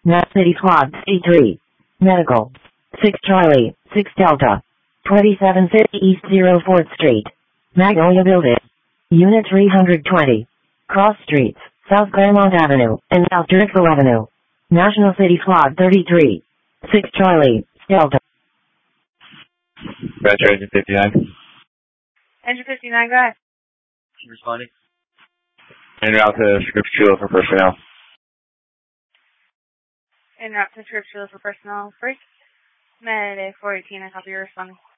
Nat City Quad C3. Medical. 6 Charlie, 6 Delta. 2750 East 04th Street. Magnolia Building. Unit 320. Cross Streets, South Claremont Avenue, and South Jericho Avenue. National City Quad 33. 6 Charlie, Delta. Roger, Engine 59. Engine 59, go ahead. Responding. En route to Scripture for personnel. En route to Scripture for personnel. First, Med 418, I copy you responding.